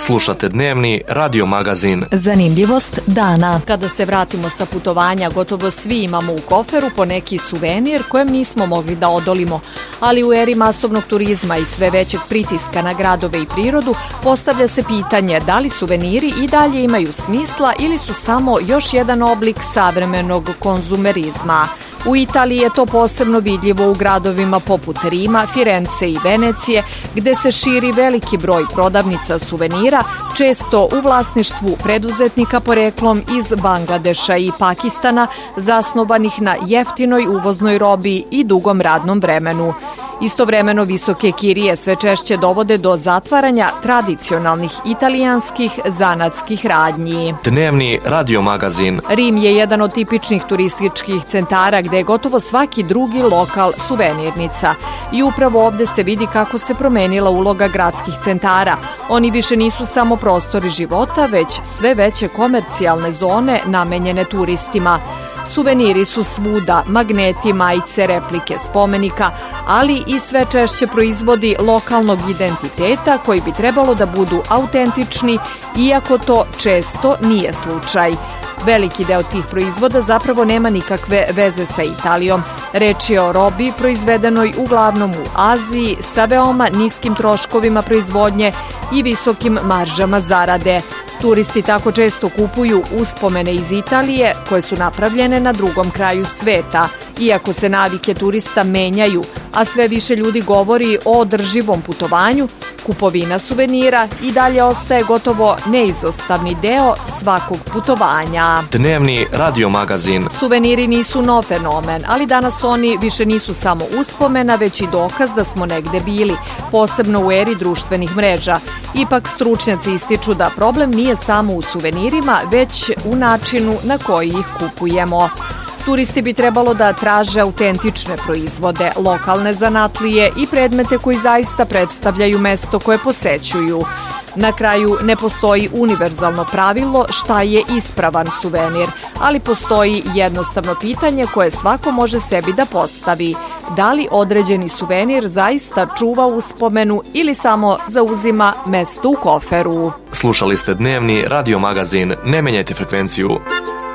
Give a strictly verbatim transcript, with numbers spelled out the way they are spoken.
Slušate dnevni radio magazin Zanimljivost dana. Kada se vratimo sa putovanja, gotovo svi imamo u koferu po neki suvenir kojem nismo mogli da odolimo. Ali u eri masovnog turizma i sve većeg pritiska na gradove i prirodu, postavlja se pitanje da li suveniri i dalje imaju smisla ili su samo još jedan oblik savremenog konzumerizma. U Italiji je to posebno vidljivo u gradovima poput Rima, Firence i Venecije, gde se širi veliki broj prodavnica suvenira, često u vlasništvu preduzetnika poreklom iz Bangladeša i Pakistana, zasnovanih na jeftinoj uvoznoj robi i dugom radnom vremenu. Istovremeno visoke kirije sve češće dovode do zatvaranja tradicionalnih italijanskih zanatskih radnji. Dnevni radio magazin. Rim je jedan od tipičnih turističkih centara gde je gotovo svaki drugi lokal suvenirnica. I upravo ovde se vidi kako se promenila uloga gradskih centara. Oni više nisu samo prostori života, već sve veće komercijalne zone namenjene turistima. Suveniri su svuda, magneti, majice, replike spomenika, ali i sve češće proizvodi lokalnog identiteta koji bi trebalo da budu autentični, iako to često nije slučaj. Veliki deo tih proizvoda zapravo nema nikakve veze sa Italijom. Reč je o robi proizvedenoj uglavnom u Aziji sa veoma niskim troškovima proizvodnje i visokim maržama zarade. Turisti tako često kupuju uspomene iz Italije koje su napravljene na drugom kraju sveta. Iako se navike turista menjaju, a sve više ljudi govori o održivom putovanju, kupovina suvenira i dalje ostaje gotovo neizostavni deo svakog putovanja. Dnevni radio magazin. Suveniri nisu nov fenomen, ali danas oni više nisu samo uspomena, već i dokaz da smo negde bili, posebno u eri društvenih mreža. Ipak stručnjaci ističu da problem nije samo u suvenirima, već u načinu na koji ih kupujemo. Turisti bi trebalo da traže autentične proizvode, lokalne zanatlije i predmete koji zaista predstavljaju mesto koje posećuju. Na kraju ne postoji univerzalno pravilo šta je ispravan suvenir, ali postoji jednostavno pitanje koje svako može sebi da postavi. Da li određeni suvenir zaista čuva uspomenu ili samo zauzima mesto u koferu? Slušali ste dnevni radio magazin. Ne menjajte frekvenciju.